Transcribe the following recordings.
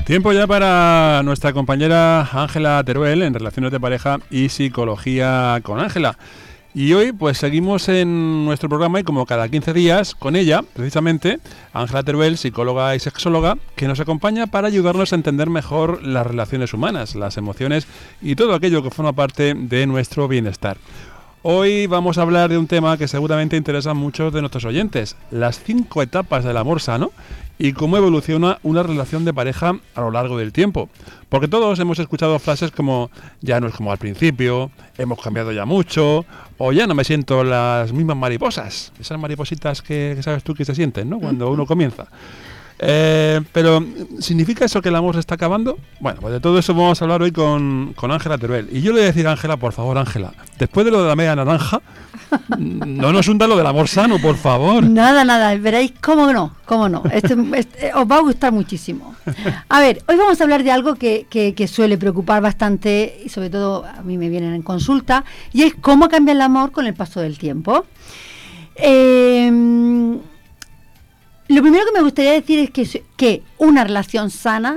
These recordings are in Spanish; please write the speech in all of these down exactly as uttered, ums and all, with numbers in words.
Tiempo ya para nuestra compañera Ángela Teruel en Relaciones de Pareja y Psicología con Ángela. Y hoy pues seguimos en nuestro programa y como cada quince días con ella, precisamente, Ángela Teruel, psicóloga y sexóloga, que nos acompaña para ayudarnos a entender mejor las relaciones humanas, las emociones y todo aquello que forma parte de nuestro bienestar. Hoy vamos a hablar de un tema que seguramente interesa a muchos de nuestros oyentes, las cinco etapas del amor sano y cómo evoluciona una relación de pareja a lo largo del tiempo. Porque todos hemos escuchado frases como ya no es como al principio, hemos cambiado ya mucho, o ya no me siento las mismas mariposas, esas maripositas que, que sabes tú que se sienten, ¿no? Cuando uno comienza. Eh, pero, ¿significa eso que el amor se está acabando? Bueno, pues de todo eso vamos a hablar hoy con con Ángela Teruel. Y yo le voy a decir a Ángela, por favor, Ángela, después de lo de la media naranja, no nos hunda lo del amor sano, por favor. Nada, nada, veréis cómo no, cómo no. Este, este, os va a gustar muchísimo. A ver, hoy vamos a hablar de algo que, que, que suele preocupar bastante, y sobre todo a mí me vienen en consulta, y es cómo cambia el amor con el paso del tiempo. Eh... Lo primero que me gustaría decir es que, que una relación sana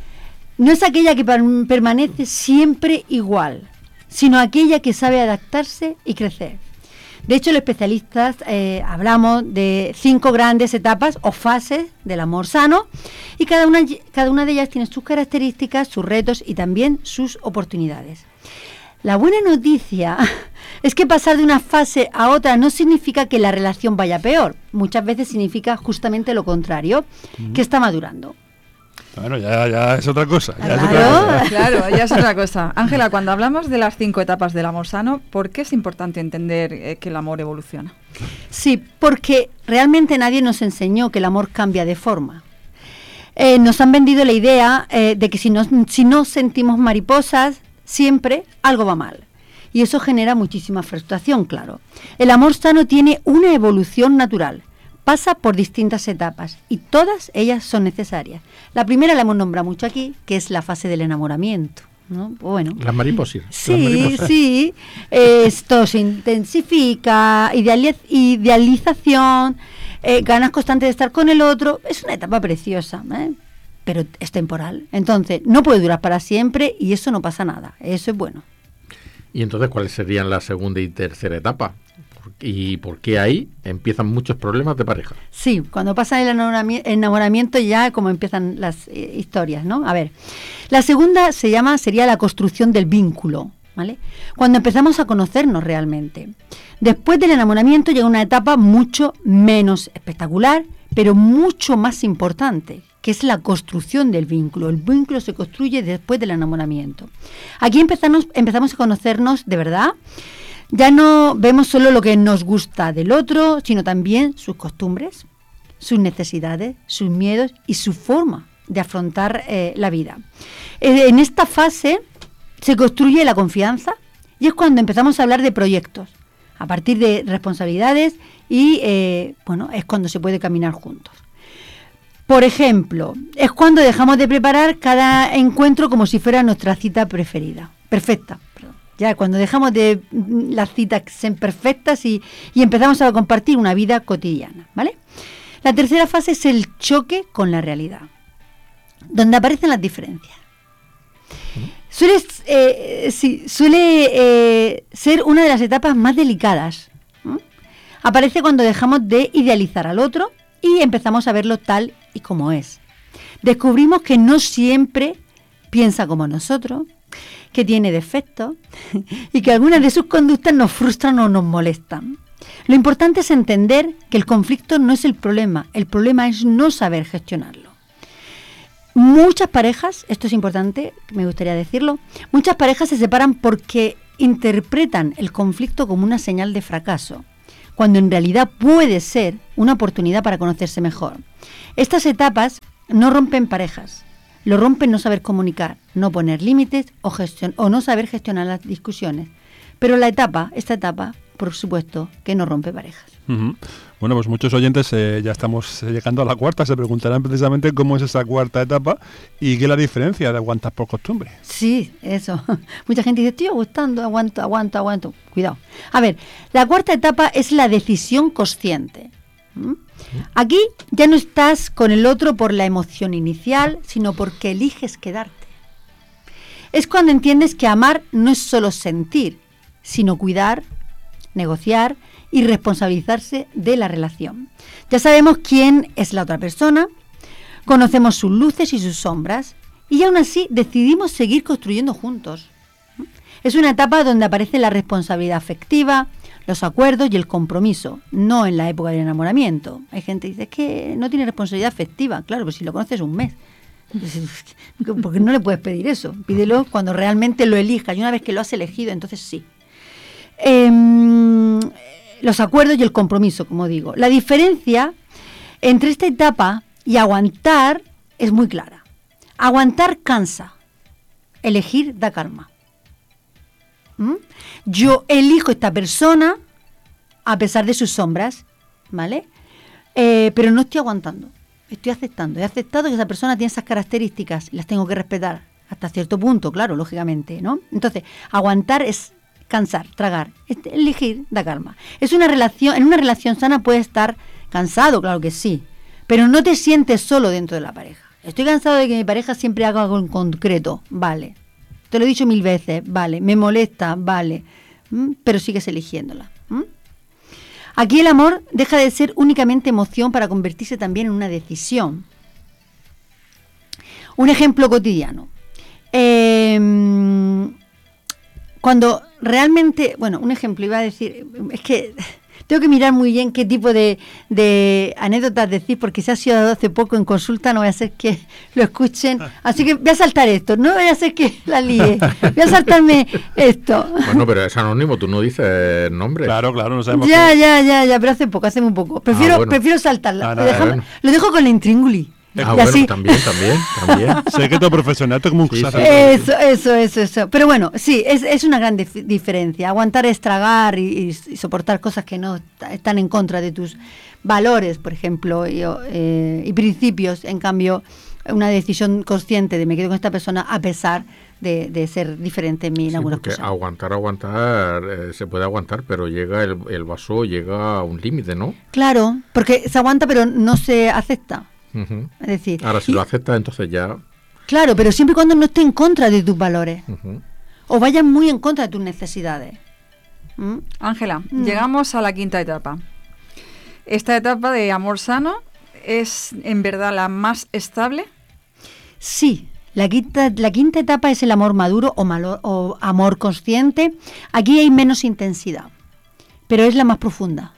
no es aquella que per- permanece siempre igual, sino aquella que sabe adaptarse y crecer. De hecho, los especialistas eh, hablamos de cinco grandes etapas o fases del amor sano y cada una, cada una de ellas tiene sus características, sus retos y también sus oportunidades. La buena noticia es que pasar de una fase a otra no significa que la relación vaya peor. Muchas veces significa justamente lo contrario, mm. que está madurando. Bueno, ya, ya es otra cosa. Ya claro, es otra cosa. Claro, ya es otra cosa. Ángela, cuando hablamos de las cinco etapas del amor sano, ¿por qué es importante entender eh, que el amor evoluciona? Sí, porque realmente nadie nos enseñó que el amor cambia de forma. Eh, nos han vendido la idea eh, de que si no, si no sentimos mariposas, siempre algo va mal. Y eso genera muchísima frustración, claro. El amor sano tiene una evolución natural. Pasa por distintas etapas y todas ellas son necesarias. La primera la hemos nombrado mucho aquí, que es la fase del enamoramiento, ¿no? Bueno. Las mariposas. Sí, las mariposas. sí. Eh, esto se intensifica, idealiz- idealización, eh, ganas constantes de estar con el otro. Es una etapa preciosa, ¿eh? Pero es temporal. Entonces, no puede durar para siempre y eso no pasa nada. Eso es bueno. Y entonces, ¿cuáles serían la segunda y tercera etapa? ¿Y por qué ahí empiezan muchos problemas de pareja? Sí, cuando pasa el enamorami- enamoramiento ya como empiezan las eh, historias, ¿no? A ver, la segunda se llama, sería la construcción del vínculo, ¿vale? Cuando empezamos a conocernos realmente. Después del enamoramiento llega una etapa mucho menos espectacular, pero mucho más importante, que es la construcción del vínculo. El vínculo se construye después del enamoramiento. Aquí empezamos, empezamos a conocernos de verdad. Ya no vemos solo lo que nos gusta del otro, sino también sus costumbres, sus necesidades, sus miedos y su forma de afrontar eh, la vida. Eh, en esta fase se construye la confianza y es cuando empezamos a hablar de proyectos, a partir de responsabilidades y, eh, bueno, es cuando se puede caminar juntos. Por ejemplo, es cuando dejamos de preparar cada encuentro como si fuera nuestra cita preferida, perfecta. Perdón. Ya cuando dejamos de las citas ser perfectas y, y empezamos a compartir una vida cotidiana, ¿vale? La tercera fase es el choque con la realidad, donde aparecen las diferencias. Suele, eh, sí, suele eh, ser una de las etapas más delicadas. ¿Mm? Aparece cuando dejamos de idealizar al otro y empezamos a verlo tal y como es. Descubrimos que no siempre piensa como nosotros, que tiene defectos y que algunas de sus conductas nos frustran o nos molestan. Lo importante es entender que el conflicto no es el problema, el problema es no saber gestionarlo. Muchas parejas, esto es importante, me gustaría decirlo, muchas parejas se separan porque interpretan el conflicto como una señal de fracaso, cuando en realidad puede ser una oportunidad para conocerse mejor. Estas etapas no rompen parejas, lo rompen no saber comunicar, no poner límites o, gestion- o no saber gestionar las discusiones. Pero la etapa, esta etapa, por supuesto, que no rompe parejas. Uh-huh. Bueno, pues muchos oyentes eh, ya estamos llegando a la cuarta, se preguntarán precisamente cómo es esa cuarta etapa y qué es la diferencia de aguantar por costumbre. Sí, eso. Mucha gente dice, estoy aguantando, aguanto, aguanto, aguanto. Cuidado. A ver, la cuarta etapa es la decisión consciente. ¿Mm? Aquí ya no estás con el otro por la emoción inicial, sino porque eliges quedarte. Es cuando entiendes que amar no es solo sentir, sino cuidar, negociar y responsabilizarse de la relación. Ya sabemos quién es la otra persona, conocemos sus luces y sus sombras, y aún así decidimos seguir construyendo juntos. Es una etapa donde aparece la responsabilidad afectiva, los acuerdos y el compromiso, no en la época del enamoramiento. Hay gente que dice, es que no tiene responsabilidad afectiva. Claro, pues si lo conoces un mes. Porque no le puedes pedir eso. Pídelo cuando realmente lo elijas, y una vez que lo has elegido, entonces sí. Eh, los acuerdos y el compromiso, como digo. La diferencia entre esta etapa y aguantar es muy clara. Aguantar cansa. Elegir da calma. ¿Mm? Yo elijo esta persona a pesar de sus sombras, ¿vale? Eh, pero no estoy aguantando, estoy aceptando. He aceptado que esa persona tiene esas características y las tengo que respetar hasta cierto punto, claro, lógicamente, ¿no? Entonces, aguantar es cansar, tragar. Este, elegir da calma. Es una relación, en una relación sana puedes estar cansado, claro que sí, pero no te sientes solo dentro de la pareja. Estoy cansado de que mi pareja siempre haga algo en concreto, vale. Te lo he dicho mil veces, vale. Me molesta, vale. ¿Mm? Pero sigues eligiéndola. ¿Mm? Aquí el amor deja de ser únicamente emoción para convertirse también en una decisión. Un ejemplo cotidiano. Eh, cuando realmente, bueno, un ejemplo iba a decir, es que tengo que mirar muy bien qué tipo de, de anécdotas decir, porque si ha sido dado hace poco en consulta, no voy a hacer que lo escuchen. Así que voy a saltar esto, no voy a hacer que la líe. Voy a saltarme esto. Bueno, pero es anónimo, tú no dices nombre. Claro, claro, no sabemos. Ya, que... ya, ya, ya, pero hace poco, hace muy poco. Prefiero, Ah, bueno. prefiero saltarla. Ah, lo, nada, dejamos- bueno. lo dejo con la intríngulis. Ah, Y bueno, así- también, también, también. Secreto profesional, esto es como un Sí, sí. sacerdote. Eso, eso, eso, eso. Pero bueno, sí, es, es una gran dif- diferencia. Aguantar es tragar y, y- y soportar cosas que no ta- están en contra de tus valores, por ejemplo, y, o, eh, y principios. En cambio, una decisión consciente de me quedo con esta persona a pesar de, de ser diferente en mí en Sí, algunas porque cosas. aguantar, aguantar, eh, se puede aguantar, pero llega el, el vaso llega a un límite, ¿no? Claro, porque se aguanta pero no se acepta. Ujú. Es decir, Ahora, si y- lo aceptas, entonces ya... claro, pero siempre y cuando no esté en contra de tus valores ujú. o vayan muy en contra de tus necesidades. ¿Mm? Ángela, Mm. llegamos a la quinta etapa. Esta etapa de amor sano es en verdad la más estable. Sí, la quinta, la quinta etapa es el amor maduro o, malo- o amor consciente. Aquí hay menos intensidad, pero es la más profunda.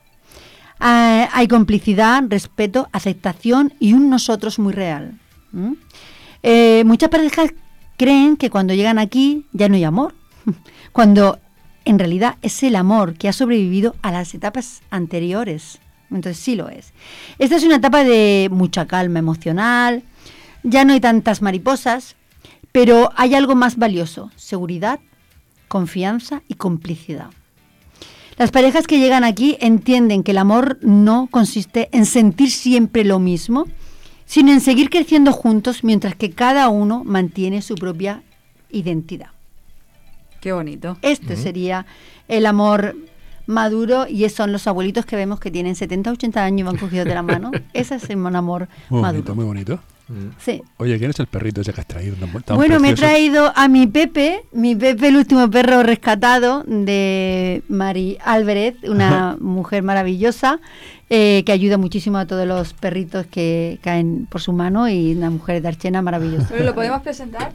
Ah, hay complicidad, respeto, aceptación y un nosotros muy real. ¿Mm? Eh, muchas parejas creen que cuando llegan aquí ya no hay amor, cuando en realidad es el amor que ha sobrevivido a las etapas anteriores. Entonces sí lo es. Esta es una etapa de mucha calma emocional, ya no hay tantas mariposas, pero hay algo más valioso: seguridad, confianza y complicidad. Las parejas que llegan aquí entienden que el amor no consiste en sentir siempre lo mismo, sino en seguir creciendo juntos mientras que cada uno mantiene su propia identidad. Qué bonito. Este sería el amor maduro, y esos son los abuelitos que vemos que tienen setenta, ochenta años y van cogidos de la mano. Ese es un amor Muy maduro. bonito, muy bonito. Mm. Sí. Oye, ¿quién es el perrito ese que has traído? Tan- tan Bueno, me he precioso? traído a mi Pepe, mi Pepe, el último perro rescatado de Mari Álvarez, una mujer maravillosa eh, que ayuda muchísimo a todos los perritos que caen por su mano, y una mujer de Archena maravillosa. ¿Pero lo podemos presentar?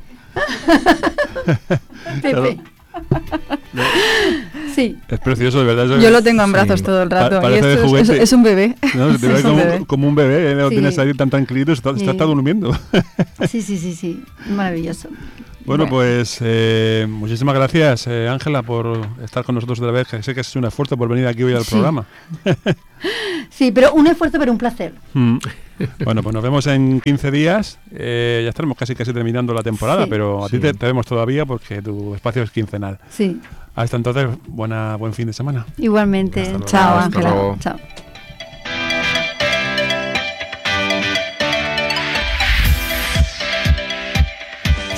Pepe. Sí. Es precioso, de verdad. eso Yo es- lo tengo en brazos sí. todo el rato. Pa- y parece de esto es, juguete. es- es un bebé. No, te ve Es un como, bebé. como un bebé, ¿eh? Lo Sí. tienes ahí tan tranquilito, está, está, Sí. está durmiendo. Sí, sí, sí, sí, maravilloso. Bueno, Bueno. pues eh, muchísimas gracias, eh, Ángela, por estar con nosotros otra vez, que sé que es un esfuerzo por venir aquí hoy al Sí. programa. Sí, pero un esfuerzo, pero un placer. Mm. Bueno, pues nos vemos en quince días. Eh, ya estaremos casi casi terminando la temporada, Sí. pero a ti Sí. te, te vemos todavía porque tu espacio es quincenal. Sí, Hasta entonces, buena, buen fin de semana. igualmente. Hasta luego. Chao, Hasta Ángela. luego. Chao.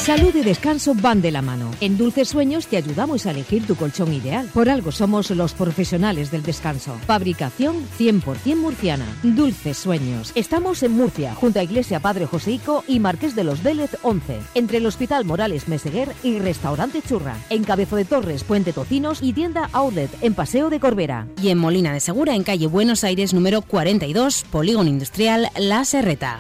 Salud y descanso van de la mano. En Dulces Sueños te ayudamos a elegir tu colchón ideal. Por algo somos los profesionales del descanso. Fabricación cien por ciento murciana. Dulces Sueños. Estamos en Murcia, junto a Iglesia Padre Joseico y Marqués de los Vélez once. Entre el Hospital Morales Meseguer y Restaurante Churra. En Cabezo de Torres, Puente Tocinos y tienda Outlet en Paseo de Corbera. Y en Molina de Segura, en calle Buenos Aires número cuarenta y dos, Polígono Industrial La Serreta.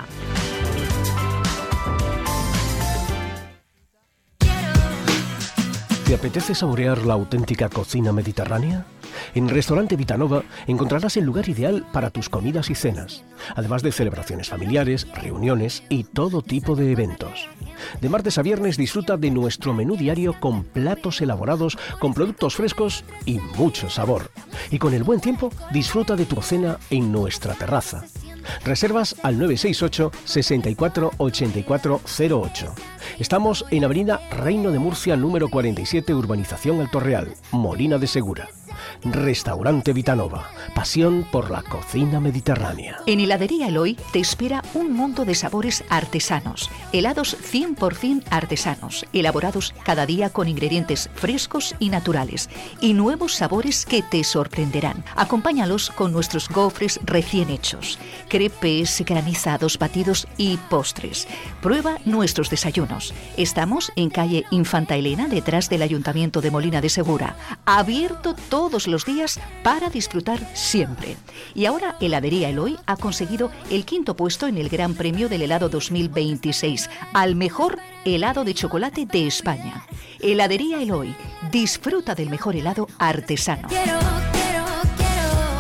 ¿Te apetece saborear la auténtica cocina mediterránea? En Restaurante Vitanova encontrarás el lugar ideal para tus comidas y cenas, además de celebraciones familiares, reuniones y todo tipo de eventos. De martes a viernes disfruta de nuestro menú diario con platos elaborados con productos frescos y mucho sabor. Y con el buen tiempo disfruta de tu cena en nuestra terraza. Reservas al nueve seis ocho, sesenta y cuatro, ochenta y cuatro cero ocho. Estamos en Avenida Reino de Murcia número cuarenta y siete, Urbanización Alto Real, Molina de Segura. Restaurante Vitanova, pasión por la cocina mediterránea. En Heladería Eloy te espera un mundo de sabores artesanos, helados cien por ciento artesanos, elaborados cada día con ingredientes frescos y naturales, y nuevos sabores que te sorprenderán. Acompáñalos con nuestros gofres recién hechos, crepes, granizados, batidos y postres. Prueba nuestros desayunos. Estamos en calle Infanta Elena, detrás del Ayuntamiento de Molina de Segura, abierto todos los días para disfrutar siempre. Y ahora Heladería Eloy ha conseguido el quinto puesto en el Gran Premio del Helado dos mil veintiséis al mejor helado de chocolate de España. Heladería Eloy, disfruta del mejor helado artesano. Quiero, quiero, quiero.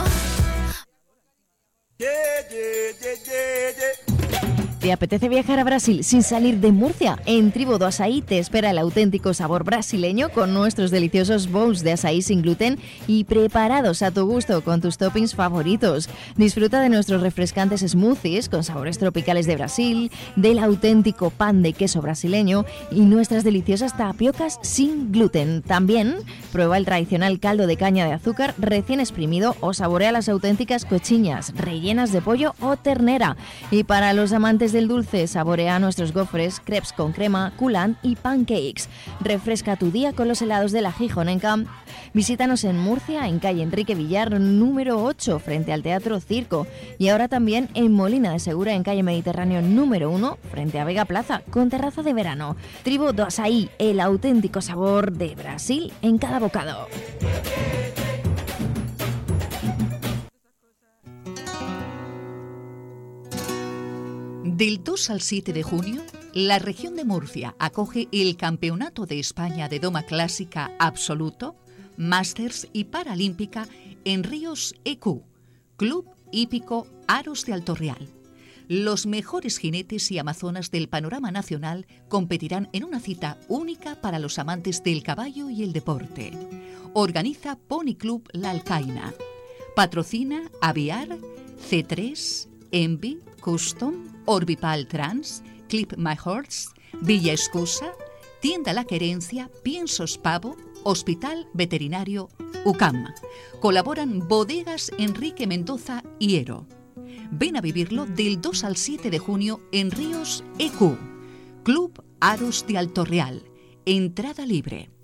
Yeah, yeah, yeah, yeah, yeah. ¿Te apetece viajar a Brasil sin salir de Murcia? En Tribo do Açaí te espera el auténtico sabor brasileño con nuestros deliciosos bowls de açaí sin gluten y preparados a tu gusto con tus toppings favoritos. Disfruta de nuestros refrescantes smoothies con sabores tropicales de Brasil, del auténtico pan de queso brasileño y nuestras deliciosas tapiocas sin gluten. También prueba el tradicional caldo de caña de azúcar recién exprimido o saborea las auténticas cochiñas rellenas de pollo o ternera. Y para los amantes del dulce, saborea nuestros gofres, crepes con crema, coulant y pancakes. Refresca tu día con los helados de la Gijonenca. Visítanos en Murcia, en calle Enrique Villar, número ocho, frente al Teatro Circo. Y ahora también en Molina de Segura, en calle Mediterráneo número uno, frente a Vega Plaza, con terraza de verano. Tribo do Açaí, el auténtico sabor de Brasil en cada bocado. Del dos al siete de junio, la región de Murcia acoge el Campeonato de España de Doma Clásica Absoluto, Masters y Paralímpica en Ríos E Q, Club Hípico Aros de Alto Real. Los mejores jinetes y amazonas del panorama nacional competirán en una cita única para los amantes del caballo y el deporte. Organiza Pony Club La Alcaina. Patrocina Aviar, C tres, Envy, Custom, Orbipal Trans, Clip My Horse, Villa Escusa, Tienda La Querencia, Piensos Pavo, Hospital Veterinario U C A M. Colaboran Bodegas Enrique Mendoza y Ero. Ven a vivirlo del dos al siete de junio en Ríos E Q. Club Aros de Alto Real. Entrada libre.